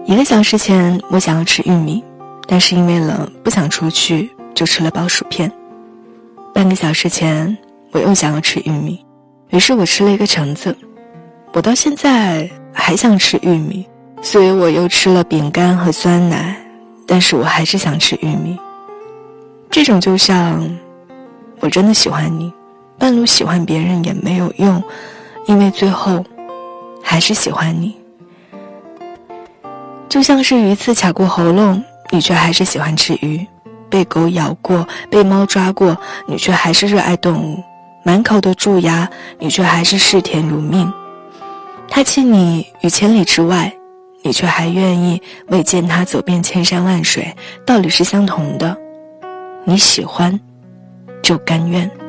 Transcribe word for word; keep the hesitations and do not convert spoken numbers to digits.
一个小时前我想要吃玉米，但是因为冷不想出去，就吃了包薯片。半个小时前我又想要吃玉米，于是我吃了一个橙子。我到现在还想吃玉米，所以我又吃了饼干和酸奶，但是我还是想吃玉米。这种就像我真的喜欢你，半路喜欢别人也没有用，因为最后还是喜欢你。就像是鱼刺卡过喉咙，你却还是喜欢吃鱼；被狗咬过，被猫抓过，你却还是热爱动物；满口的蛀牙，你却还是视甜如命。他弃你于千里之外，你却还愿意为见他走遍千山万水，道理是相同的。你喜欢就甘愿。